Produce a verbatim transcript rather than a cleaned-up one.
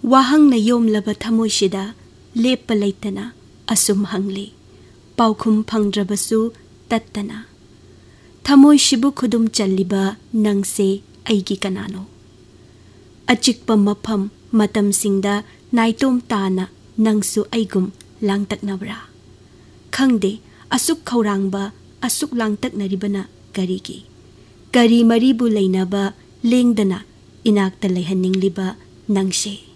वाहंगना योमलबा थमोइसिदा लेप्पा लैतना assume हंगले पाउखुम फंगद्रबसु तत्तना थमोइसिबु खुदुम चल्लिबा नंगसे अइगी कनानो अचिकपा मफम मतमसिंगदा नाइतोम ताना नंगसु अइगुम लांगतकनबरा खंगदे असुक खौरांगबा असुक लांगतकनरिबना करिगी करी मरीबु लैनबा लेंगदना इनाक्ता लैहन्निंगलिबा नंगसे